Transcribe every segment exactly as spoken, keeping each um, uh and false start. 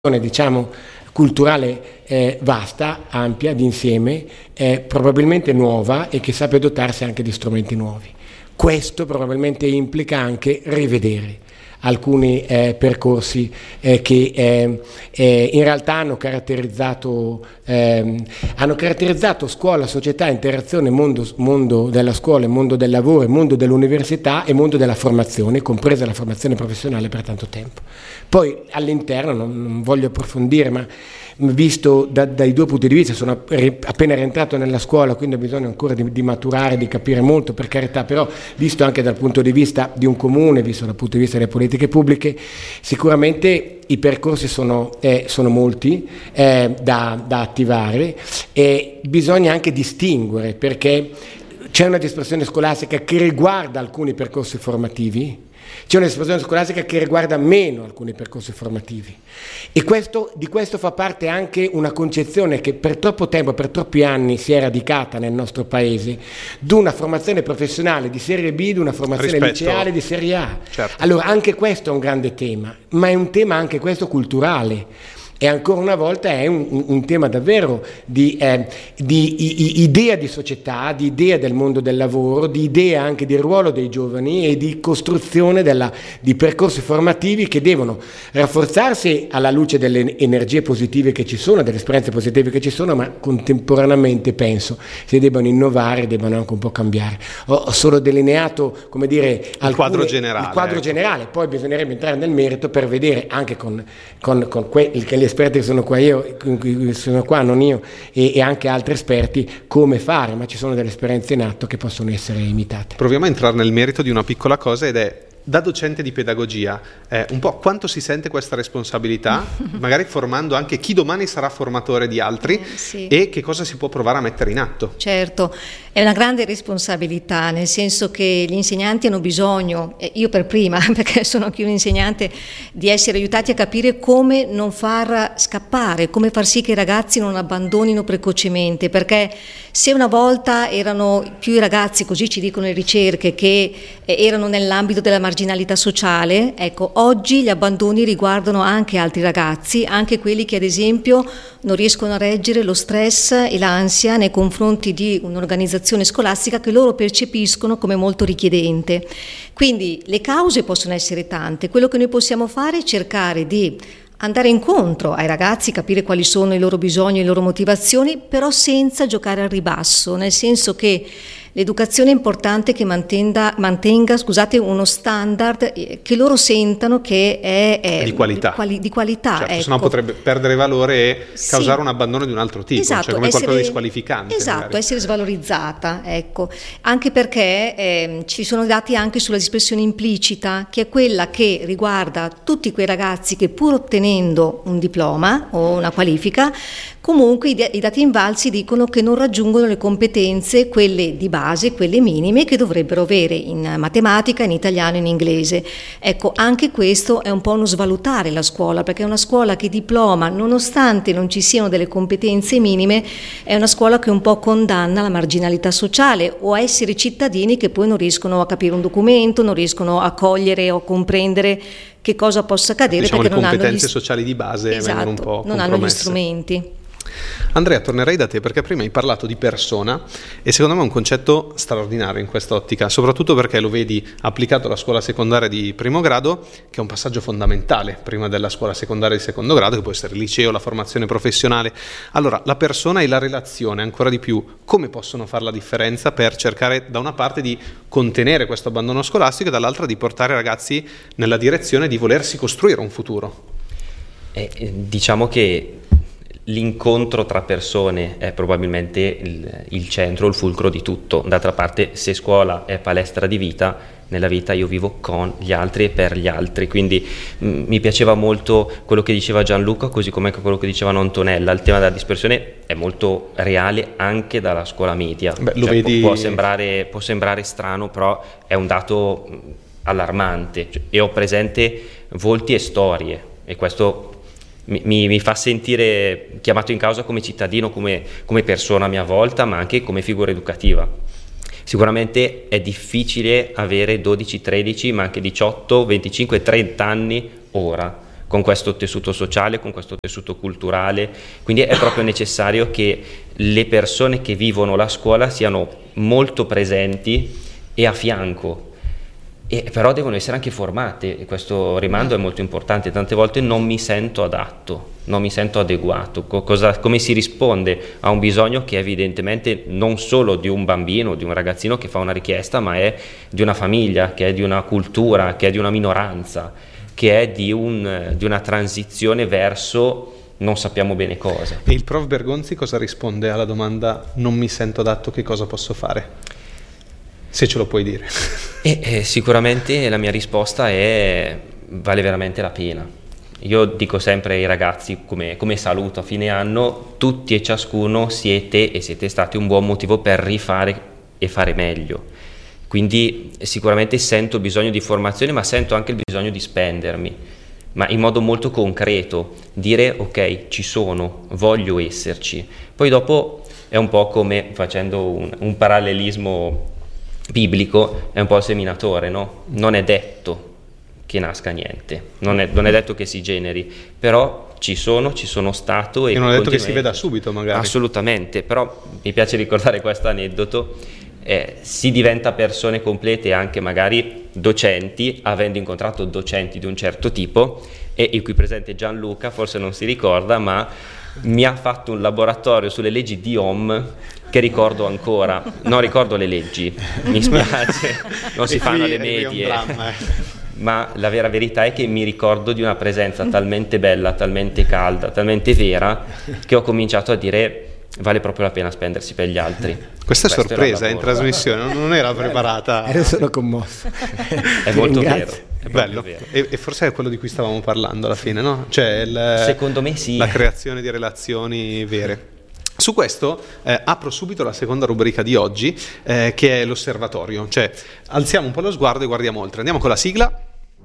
diciamo culturale eh, vasta, ampia, d'insieme, eh, probabilmente nuova e che sappia dotarsi anche di strumenti nuovi. Questo probabilmente implica anche rivedere alcuni eh, percorsi eh, che eh, eh, in realtà hanno caratterizzato, eh, hanno caratterizzato scuola, società, interazione, mondo, mondo della scuola, mondo del lavoro, mondo dell'università e mondo della formazione, compresa la formazione professionale per tanto tempo. Poi all'interno, non, non voglio approfondire, ma visto da, dai due punti di vista, sono appena rientrato nella scuola, quindi ho bisogno ancora di, di maturare, di capire molto, per carità, però visto anche dal punto di vista di un comune, visto dal punto di vista delle politiche pubbliche, sicuramente i percorsi sono, eh, sono molti eh, da, da attivare e bisogna anche distinguere, perché c'è una dispersione scolastica che riguarda alcuni percorsi formativi, c'è un'esplosione scolastica che riguarda meno alcuni percorsi formativi e questo, di questo fa parte anche una concezione che per troppo tempo, per troppi anni si è radicata nel nostro paese di una formazione professionale di serie B, di una formazione Rispetto. liceale di serie A. Certo. Allora anche questo è un grande tema, ma è un tema anche questo culturale. E ancora una volta è un, un tema davvero di, eh, di i, i, idea di società, di idea del mondo del lavoro, di idea anche del ruolo dei giovani e di costruzione della, di percorsi formativi che devono rafforzarsi alla luce delle energie positive che ci sono, delle esperienze positive che ci sono, ma contemporaneamente penso si debbano innovare, debbano anche un po' cambiare. Ho, ho solo delineato, come dire, il alcune, quadro generale. Il quadro ecco. generale, poi bisognerebbe entrare nel merito per vedere anche con, con, con que, che esperti che sono qua io, sono qua, non io, e, e anche altri esperti, come fare, ma ci sono delle esperienze in atto che possono essere imitate. Proviamo a entrare nel merito di una piccola cosa, ed è, da docente di pedagogia, eh, un po' quanto si sente questa responsabilità, magari formando anche chi domani sarà formatore di altri, eh, sì. e che cosa si può provare a mettere in atto? Certo, è una grande responsabilità, nel senso che gli insegnanti hanno bisogno, eh, io per prima, perché sono anche un insegnante, di essere aiutati a capire come non far scappare, come far sì che i ragazzi non abbandonino precocemente, perché se una volta erano più i ragazzi, così ci dicono le ricerche, che eh, erano nell'ambito della marginalità sociale, ecco, oggi gli abbandoni riguardano anche altri ragazzi, anche quelli che ad esempio non riescono a reggere lo stress e l'ansia nei confronti di un'organizzazione scolastica che loro percepiscono come molto richiedente. Quindi le cause possono essere tante, quello che noi possiamo fare è cercare di andare incontro ai ragazzi, capire quali sono i loro bisogni e le loro motivazioni, però senza giocare al ribasso, nel senso che l'educazione è importante che mantenga, mantenga scusate, uno standard che loro sentano che è, è di qualità, di, quali, di qualità certo, ecco. Sennò potrebbe perdere valore e causare sì. un abbandono di un altro tipo, esatto, cioè come essere, qualcosa di squalificante. Esatto, magari. essere svalorizzata, ecco. Anche perché eh, ci sono dati anche sulla dispersione implicita, che è quella che riguarda tutti quei ragazzi che pur ottenendo un diploma o una qualifica, comunque i, i dati invalsi dicono che non raggiungono le competenze, quelle di base, quelle minime che dovrebbero avere in matematica, in italiano e in inglese. Ecco, anche questo è un po' uno svalutare la scuola, perché è una scuola che diploma, nonostante non ci siano delle competenze minime, è una scuola che un po' condanna la marginalità sociale o a essere cittadini che poi non riescono a capire un documento, non riescono a cogliere o comprendere che cosa possa accadere, diciamo, perché le non competenze hanno gli... sociali di base esatto, vengono un po' non hanno gli strumenti. Andrea, tornerei da te perché prima hai parlato di persona e secondo me è un concetto straordinario in quest'ottica, soprattutto perché lo vedi applicato alla scuola secondaria di primo grado, che è un passaggio fondamentale prima della scuola secondaria di secondo grado, che può essere il liceo, la formazione professionale. Allora, la persona e la relazione, ancora di più, come possono fare la differenza per cercare da una parte di contenere questo abbandono scolastico e dall'altra di portare i ragazzi nella direzione di volersi costruire un futuro? Eh, diciamo che l'incontro tra persone è probabilmente il, il centro, il fulcro di tutto. D'altra parte, se scuola è palestra di vita, nella vita io vivo con gli altri e per gli altri, quindi mh, mi piaceva molto quello che diceva Gianluca, così come quello che diceva Antonella. Il tema della dispersione è molto reale anche dalla scuola media. Beh, lo cioè, vedi... può, sembrare, può sembrare strano, però è un dato allarmante, cioè, e ho presente volti e storie, e questo Mi, mi fa sentire chiamato in causa come cittadino, come, come persona a mia volta, ma anche come figura educativa. Sicuramente è difficile avere dodici, tredici, ma anche diciotto, venticinque, trenta anni ora, con questo tessuto sociale, con questo tessuto culturale, quindi è proprio necessario che le persone che vivono la scuola siano molto presenti e a fianco. E però devono essere anche formate, e questo rimando è molto importante. Tante volte non mi sento adatto, non mi sento adeguato. Cosa, come si risponde a un bisogno che è evidentemente non solo di un bambino, di un ragazzino che fa una richiesta, ma è di una famiglia, che è di una cultura, che è di una minoranza, che è di, un, di una transizione verso non sappiamo bene cosa. E il prof Bergonzi cosa risponde alla domanda non mi sento adatto, che cosa posso fare? Se ce lo puoi dire. E, eh, sicuramente la mia risposta è vale veramente la pena. Io dico sempre ai ragazzi, come, come saluto a fine anno, tutti e ciascuno siete e siete stati un buon motivo per rifare e fare meglio. Quindi sicuramente sento il bisogno di formazione, ma sento anche il bisogno di spendermi, ma in modo molto concreto, dire ok, ci sono, voglio esserci. Poi dopo è un po' come, facendo un, un parallelismo biblico, è un po' il seminatore, no? Non è detto che nasca niente, non è, non è detto che si generi, però ci sono, ci sono stato e, e non è detto che si veda subito magari. Assolutamente, però mi piace ricordare questo aneddoto, eh, si diventa persone complete anche magari docenti, avendo incontrato docenti di un certo tipo, e il qui presente Gianluca forse non si ricorda, ma mi ha fatto un laboratorio sulle leggi di Ohm che ricordo ancora, non ricordo le leggi, mi spiace, non si fanno le medie, ma la vera verità è che mi ricordo di una presenza talmente bella, talmente calda, talmente vera, che ho cominciato a dire vale proprio la pena spendersi per gli altri. Questa è sorpresa in trasmissione, non era preparata. Ero solo commosso. È molto vero. È bello, vero. E, e forse è quello di cui stavamo parlando alla fine, no? Cioè il, secondo me sì, la creazione di relazioni vere. Su questo eh, apro subito la seconda rubrica di oggi, eh, che è l'osservatorio, cioè alziamo un po' lo sguardo e guardiamo oltre. Andiamo con la sigla.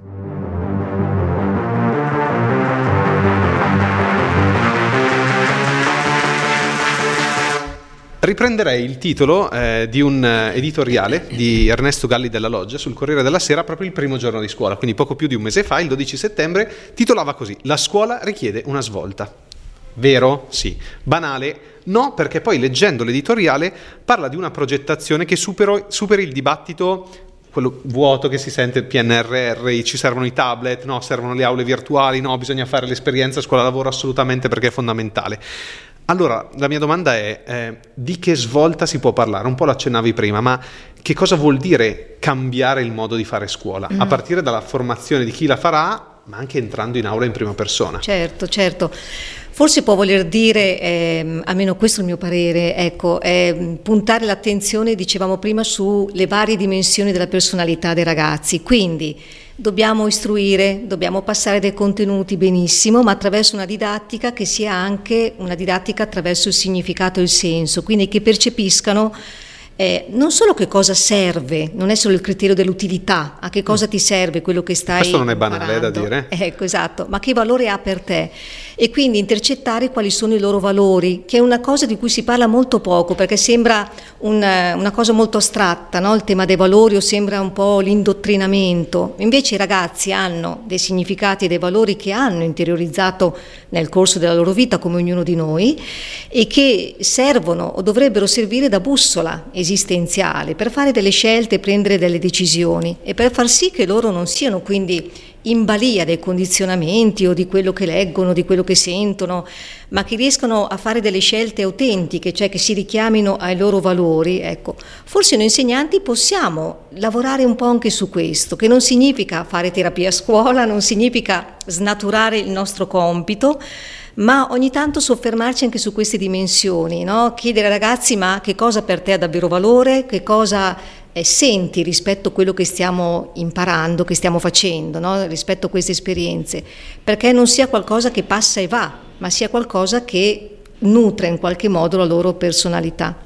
Riprenderei il titolo eh, di un editoriale di Ernesto Galli della Loggia sul Corriere della Sera proprio il primo giorno di scuola, quindi poco più di un mese fa, il dodici settembre, titolava così: La scuola richiede una svolta. Vero? Sì. Banale? No, perché poi leggendo l'editoriale parla di una progettazione che supero, superi il dibattito, quello vuoto che si sente, il P N R R, ci servono i tablet, no, servono le aule virtuali, no, bisogna fare l'esperienza scuola-lavoro assolutamente perché è fondamentale. Allora, la mia domanda è, eh, di che svolta si può parlare? Un po' l'accennavi prima, ma che cosa vuol dire cambiare il modo di fare scuola? Mm. A partire dalla formazione di chi la farà, ma anche entrando in aula in prima persona. Certo, certo. Forse può voler dire, eh, almeno questo è il mio parere, ecco, eh, puntare l'attenzione, dicevamo prima, sulle varie dimensioni della personalità dei ragazzi. Quindi dobbiamo istruire, dobbiamo passare dei contenuti benissimo, ma attraverso una didattica che sia anche una didattica attraverso il significato e il senso, quindi che percepiscano Eh, non solo che cosa serve, non è solo il criterio dell'utilità, a che cosa ti serve quello che stai Questo non è banale imparando. da dire. Ecco, esatto, ma che valore ha per te? E quindi intercettare quali sono i loro valori, che è una cosa di cui si parla molto poco, perché sembra un, una cosa molto astratta, no? Il tema dei valori, o sembra un po' l'indottrinamento. Invece i ragazzi hanno dei significati e dei valori che hanno interiorizzato nel corso della loro vita, come ognuno di noi, e che servono o dovrebbero servire da bussola esistenziale per fare delle scelte, prendere delle decisioni e per far sì che loro non siano quindi in balia dei condizionamenti o di quello che leggono, di quello che sentono, ma che riescano a fare delle scelte autentiche, cioè che si richiamino ai loro valori. Ecco, forse noi insegnanti possiamo lavorare un po' anche su questo, che non significa fare terapia a scuola, non significa snaturare il nostro compito, ma ogni tanto soffermarci anche su queste dimensioni, no? Chiedere ai ragazzi: ma che cosa per te ha davvero valore, che cosa eh, senti rispetto a quello che stiamo imparando, che stiamo facendo, no? Rispetto a queste esperienze, perché non sia qualcosa che passa e va, ma sia qualcosa che nutre in qualche modo la loro personalità.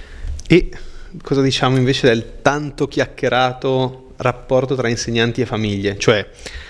E cosa diciamo invece del tanto chiacchierato rapporto tra insegnanti e famiglie? Cioè,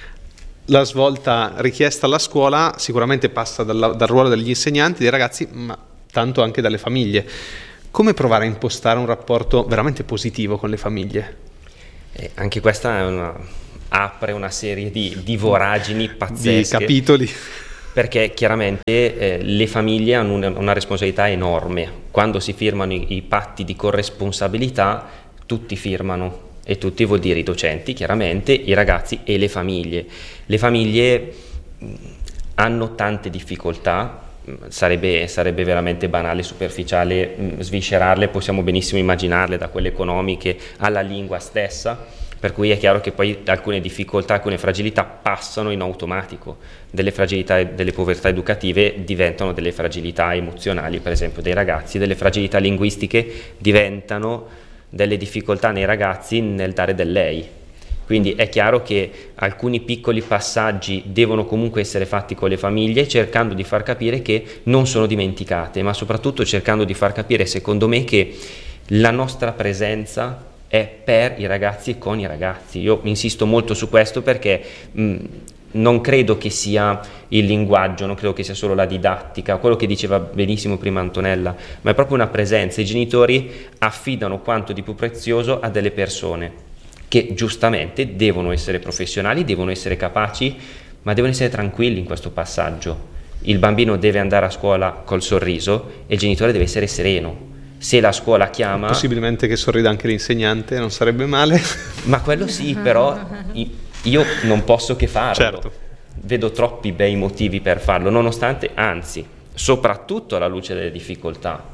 la svolta richiesta alla scuola sicuramente passa dal, dal ruolo degli insegnanti, dei ragazzi, ma tanto anche dalle famiglie. Come provare a impostare un rapporto veramente positivo con le famiglie? E anche questa è una, apre una serie di, di voragini pazzesche. Di capitoli. Perché chiaramente eh, le famiglie hanno una, una responsabilità enorme. Quando si firmano i, i patti di corresponsabilità, tutti firmano, e tutti vuol dire i docenti, chiaramente, i ragazzi e le famiglie. Le famiglie mh, hanno tante difficoltà. Sarebbe, sarebbe veramente banale, superficiale mh, sviscerarle, possiamo benissimo immaginarle, da quelle economiche alla lingua stessa, per cui è chiaro che poi alcune difficoltà, alcune fragilità passano in automatico, delle fragilità e delle povertà educative diventano delle fragilità emozionali, per esempio dei ragazzi, delle fragilità linguistiche diventano delle difficoltà nei ragazzi nel dare del lei. Quindi è chiaro che alcuni piccoli passaggi devono comunque essere fatti con le famiglie, cercando di far capire che non sono dimenticate, ma soprattutto cercando di far capire, secondo me, che la nostra presenza è per i ragazzi e con i ragazzi. Io insisto molto su questo perché mh, non credo che sia il linguaggio, non credo che sia solo la didattica, quello che diceva benissimo prima Antonella, ma è proprio una presenza. I genitori affidano quanto di più prezioso a delle persone che giustamente devono essere professionali, devono essere capaci, ma devono essere tranquilli in questo passaggio. Il bambino deve andare a scuola col sorriso e il genitore deve essere sereno. Se la scuola chiama... Possibilmente che sorrida anche l'insegnante, non sarebbe male. Ma quello sì, però io non posso che farlo. Certo. Vedo troppi bei motivi per farlo, nonostante, anzi, soprattutto alla luce delle difficoltà.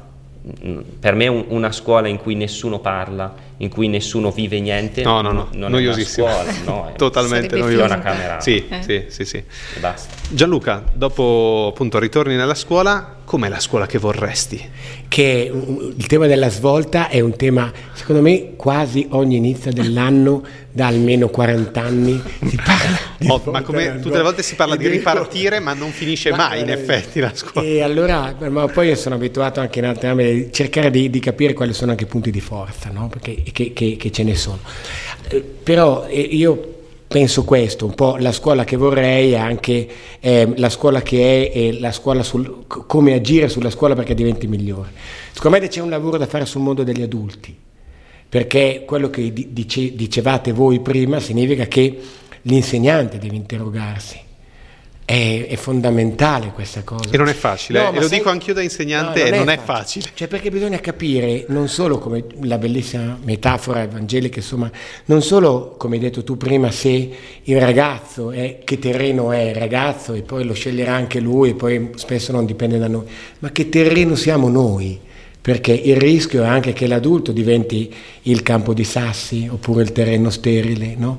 Per me un, una scuola in cui nessuno parla, in cui nessuno vive niente, no, no, no, non noiosissimo. È una scuola, no, è totalmente noioso. È una camera. Sì, eh. sì, sì, sì. E basta. Gianluca, dopo appunto ritorni nella scuola, com'è la scuola che vorresti? Che il tema della svolta è un tema, secondo me, quasi ogni inizio dell'anno, da almeno quaranta anni si parla di Oh, svolta ma come tutte le volte si parla di ripartire, ma non finisce Ma, mai in eh, effetti la scuola. E allora, ma poi io sono abituato anche in altri ambiti a cercare di, di capire quali sono anche i punti di forza, no? Perché che, che, che ce ne sono. Eh, però eh, io penso questo, un po' la scuola che vorrei è anche eh, la scuola che è e la scuola sul come agire sulla scuola perché diventi migliore. Secondo me c'è un lavoro da fare sul mondo degli adulti, perché quello che dice, dicevate voi prima significa che l'insegnante deve interrogarsi. È, è fondamentale questa cosa. E non è facile, No, e ma lo sai- dico anch'io da insegnante, No, non è facile. Cioè, perché bisogna capire non solo, come la bellissima metafora evangelica, insomma, non solo, come hai detto tu prima, se il ragazzo è, che terreno è il ragazzo e poi lo sceglierà anche lui e poi spesso non dipende da noi, ma che terreno siamo noi. Perché il rischio è anche che l'adulto diventi il campo di sassi oppure il terreno sterile, no?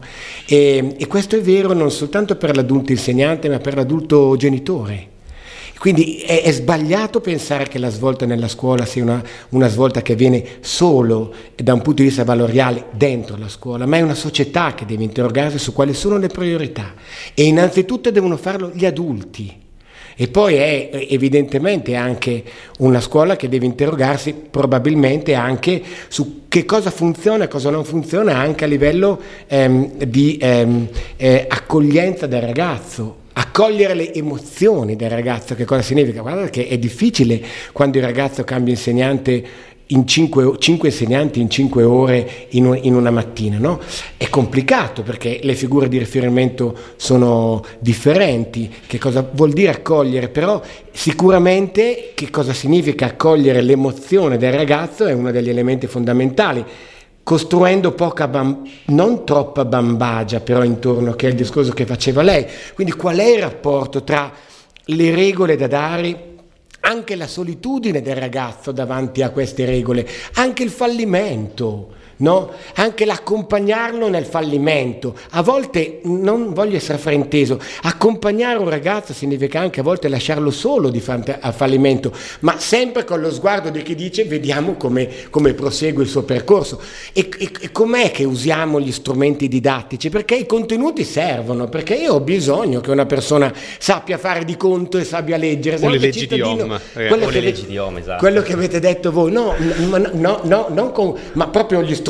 E, e questo è vero non soltanto per l'adulto insegnante, ma per l'adulto genitore. Quindi è, è sbagliato pensare che la svolta nella scuola sia una, una svolta che avviene solo da un punto di vista valoriale dentro la scuola, ma è una società che deve interrogarsi su quali sono le priorità. E innanzitutto devono farlo gli adulti. E poi è evidentemente anche una scuola che deve interrogarsi probabilmente anche su che cosa funziona e cosa non funziona anche a livello ehm, di ehm, eh, accoglienza del ragazzo, accogliere le emozioni del ragazzo. Che cosa significa? Guarda che è difficile quando il ragazzo cambia insegnante in cinque, cinque insegnanti in cinque ore in, un, in una mattina, no? È complicato perché le figure di riferimento sono differenti. Che cosa vuol dire accogliere? Però sicuramente che cosa significa accogliere l'emozione del ragazzo è uno degli elementi fondamentali, costruendo poca bam- non troppa bambagia però intorno, che è il discorso che faceva lei. Quindi qual è il rapporto tra le regole da dare, anche la solitudine del ragazzo davanti a queste regole, anche il fallimento, no? Anche l'accompagnarlo nel fallimento. A volte, non voglio essere frainteso, accompagnare un ragazzo significa anche a volte lasciarlo solo di fronte al fallimento, ma sempre con lo sguardo di chi dice vediamo come, come prosegue il suo percorso. E, e, e com'è che usiamo gli strumenti didattici? Perché i contenuti servono, perché io ho bisogno che una persona sappia fare di conto e sappia leggere. O le leggi di Om. Quello, O che, le leggi di Om, esatto. quello che avete detto voi, no, no, no, no, non con, ma proprio gli strumenti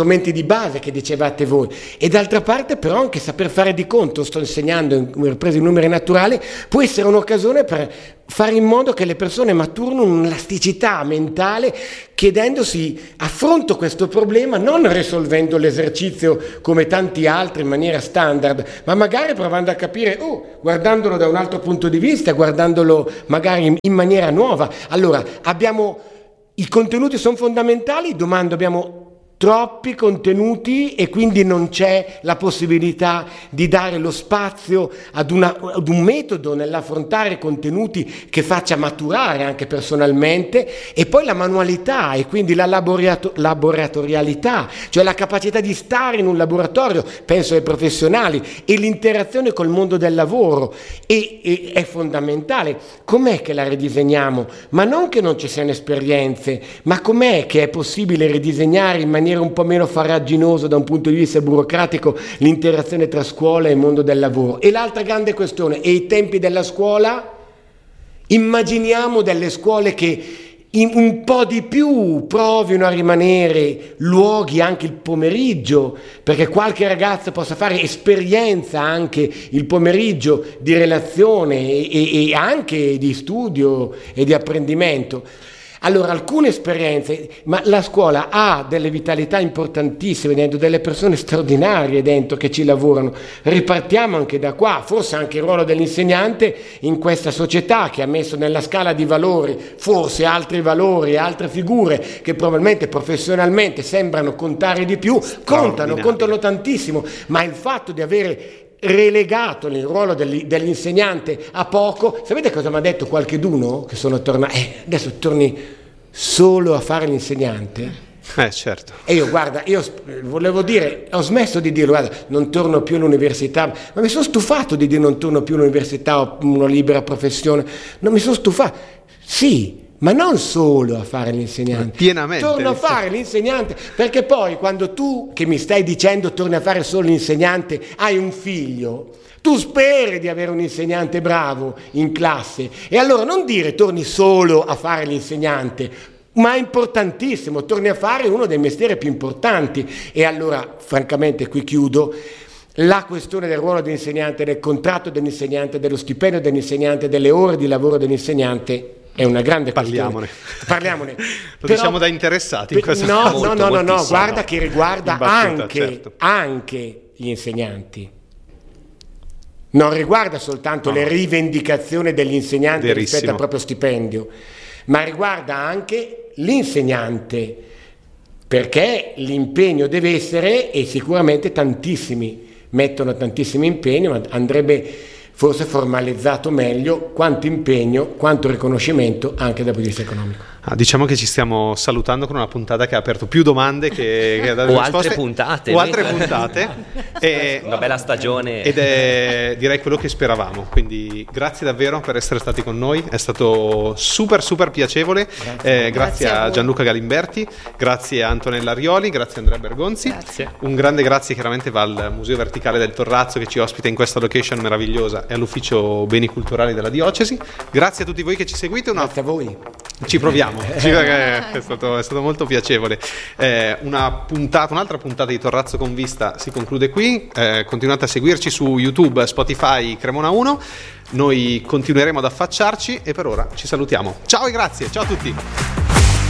strumenti di base che dicevate voi, e d'altra parte però anche saper fare di conto, sto insegnando in preso i numeri naturali, può essere un'occasione per fare in modo che le persone maturino un'elasticità mentale, chiedendosi: affronto questo problema non risolvendo l'esercizio come tanti altri in maniera standard, ma magari provando a capire, oh, guardandolo da un altro punto di vista, guardandolo magari in, in maniera nuova. Allora, abbiamo i contenuti sono fondamentali, domando, abbiamo troppi contenuti e quindi non c'è la possibilità di dare lo spazio ad, una, ad un metodo nell'affrontare contenuti che faccia maturare anche personalmente, e poi la manualità e quindi la laborato- laboratorialità, cioè la capacità di stare in un laboratorio, penso ai professionali, e l'interazione col mondo del lavoro e, e, è fondamentale. Com'è che la ridisegniamo? Ma non che non ci siano esperienze, ma com'è che è possibile ridisegnare in maniera un po' meno farraginoso da un punto di vista burocratico l'interazione tra scuola e mondo del lavoro? E l'altra grande questione, e i tempi della scuola? Immaginiamo delle scuole che in un po' di più provino a rimanere luoghi anche il pomeriggio, perché qualche ragazzo possa fare esperienza anche il pomeriggio di relazione e, e anche di studio e di apprendimento. Allora, alcune esperienze, ma la scuola ha delle vitalità importantissime dentro, delle persone straordinarie dentro che ci lavorano. Ripartiamo anche da qua, forse anche il ruolo dell'insegnante in questa società che ha messo nella scala di valori forse altri valori, altre figure che probabilmente professionalmente sembrano contare di più, contano, contano tantissimo, ma il fatto di avere relegato il ruolo dell'insegnante a poco. Sapete cosa mi ha detto qualcheduno che sono tornato? Eh, adesso torni solo a fare l'insegnante? Eh, certo. E io, guarda, io volevo dire, ho smesso di dire, guarda, non torno più all'università, ma mi sono stufato di dire non torno più all'università o una libera professione. Non mi sono stufato. Sì, ma non solo a fare l'insegnante, pienamente torno a fare l'insegnante, perché poi quando tu, che mi stai dicendo torni a fare solo l'insegnante, hai un figlio, tu speri di avere un insegnante bravo in classe, e allora non dire torni solo a fare l'insegnante, ma è importantissimo, torni a fare uno dei mestieri più importanti. E allora, francamente, qui chiudo. La questione del ruolo dell'insegnante, del contratto dell'insegnante, dello stipendio dell'insegnante, delle ore di lavoro dell'insegnante è una grande Parliamone. questione. Parliamone. Lo Però, diciamo da interessati in questo no, caso. no, no, no, no, guarda che riguarda battuta, anche, certo. anche gli insegnanti. Non riguarda soltanto no. le rivendicazioni degli insegnanti Verissimo. rispetto al proprio stipendio, ma riguarda anche l'insegnante, perché l'impegno deve essere, e sicuramente tantissimi mettono tantissimo impegno, ma andrebbe forse formalizzato meglio quanto impegno, quanto riconoscimento anche dal punto di vista economico. Ah, diciamo che ci stiamo salutando con una puntata che ha aperto più domande che, che ha dato o risposte. altre puntate o altre puntate e, una bella stagione, ed è direi quello che speravamo, quindi grazie davvero per essere stati con noi, è stato super super piacevole. Grazie, eh, grazie, grazie a, a Gianluca Galimberti, grazie a Antonella Arioli, grazie a Andrea Bergonzi, grazie. Un grande grazie chiaramente va al Museo Verticale del Torrazzo che ci ospita in questa location meravigliosa e all'Ufficio Beni Culturali della Diocesi. Grazie a tutti voi che ci seguite. Una... grazie a voi. Ci proviamo. È stato, è stato molto piacevole. Eh, una puntata, un'altra puntata di Torrazzo con Vista si conclude qui. Eh, continuate a seguirci su YouTube, Spotify, Cremona uno. Noi continueremo ad affacciarci e per ora ci salutiamo. Ciao e grazie. Ciao a tutti.